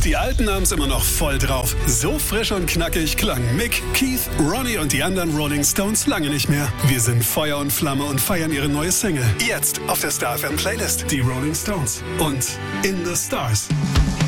Die Alten haben's immer noch voll drauf. So frisch und knackig klang Mick, Keith, Ronnie und die anderen Rolling Stones lange nicht mehr. Wir sind Feuer und Flamme und feiern ihre neue Single. Jetzt auf der Star FM Playlist. Die Rolling Stones und In the Stars.